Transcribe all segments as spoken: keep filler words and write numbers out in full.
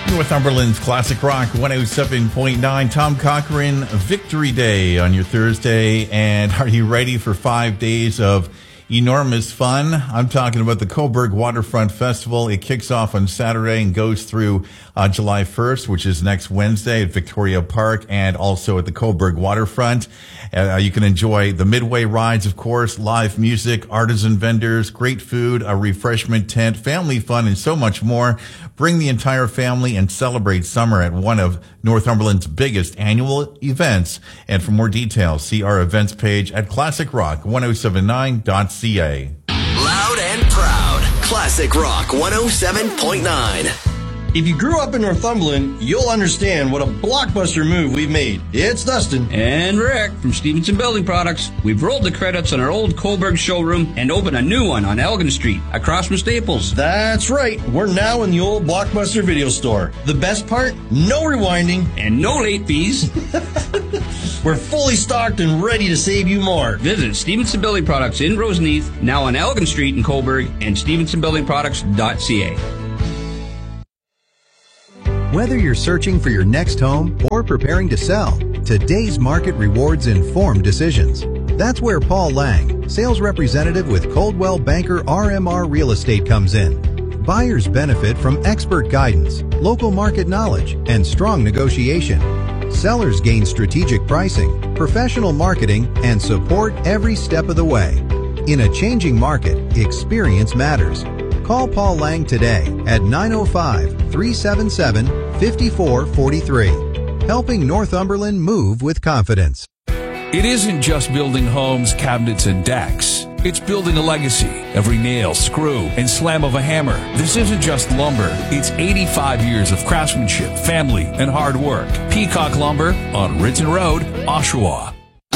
Northumberland's Classic Rock one oh seven point nine. Tom Cochran, Victory Day on your Thursday. And are you ready for five days of enormous fun? I'm talking about the Coburg Waterfront Festival. It kicks off on Saturday and goes through uh, July first, which is next Wednesday at Victoria Park and also at the Coburg Waterfront. Uh, you can enjoy the Midway rides, of course, live music, artisan vendors, great food, a refreshment tent, family fun, and so much more. Bring the entire family and celebrate summer at one of Northumberland's biggest annual events. And for more details, see our events page at classic rock ten seventy-nine dot c a. Loud and proud. Classic Rock one oh seven point nine. If you grew up in Northumberland, you'll understand what a blockbuster move we've made. It's Dustin. And Rick from Stevenson Building Products. We've rolled the credits on our old Coburg showroom and opened a new one on Elgin Street, across from Staples. That's right. We're now in the old Blockbuster video store. The best part? No rewinding. And no late fees. We're fully stocked and ready to save you more. Visit Stevenson Building Products in Roseneath, now on Elgin Street in Coburg, and stevenson building products dot c a. Whether you're searching for your next home or preparing to sell, today's market rewards informed decisions. That's where Paul Lang, sales representative with Coldwell Banker R M R Real Estate, comes in. Buyers benefit from expert guidance, local market knowledge, and strong negotiation. Sellers gain strategic pricing, professional marketing, and support every step of the way. In a changing market, experience matters. Call Paul Lang today at nine oh five, three seven seven, five four four three. Helping Northumberland move with confidence. It isn't just building homes, cabinets, and decks. It's building a legacy. Every nail, screw, and slam of a hammer. This isn't just lumber. It's eighty-five years of craftsmanship, family, and hard work. Peacock Lumber on Ridson Road, Oshawa.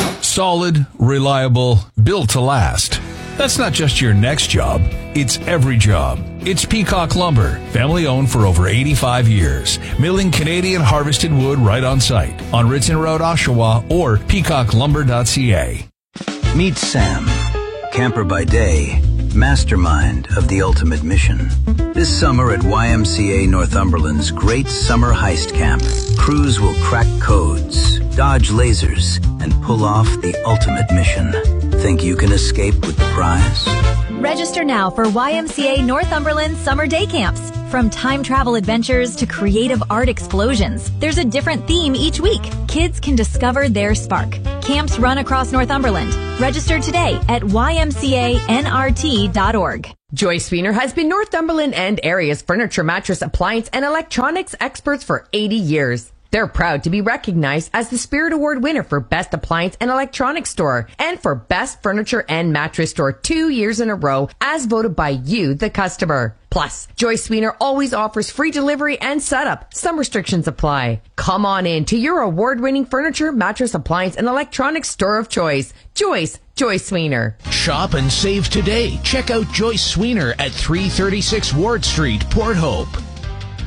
Solid, reliable, built to last. That's not just your next job. It's every job. It's Peacock Lumber, family owned for over eighty-five years. Milling Canadian harvested wood right on site on Ridson Road, Oshawa, or peacock lumber dot c a. Meet Sam, camper by day, mastermind of the ultimate mission. This summer at Y M C A Northumberland's Great Summer Heist Camp, crews will crack codes, dodge lasers, and pull off the ultimate mission. Think you can escape with the prize? Register now for Y M C A Northumberland Summer Day Camps. From time travel adventures to creative art explosions, there's a different theme each week. Kids can discover their spark. Camps run across Northumberland. Register today at y m c a n r t dot org. Joyce Wiener has been Northumberland and area's furniture, mattress, appliance, and electronics experts for eighty years. They're proud to be recognized as the Spirit Award winner for Best Appliance and Electronics Store and for Best Furniture and Mattress Store two years in a row as voted by you, the customer. Plus, Joyce Wiener always offers free delivery and setup. Some restrictions apply. Come on in to your award-winning furniture, mattress, appliance, and electronics store of choice. Joyce, Joyce Wiener. Shop and save today. Check out Joyce Wiener at three thirty-six Ward Street, Port Hope.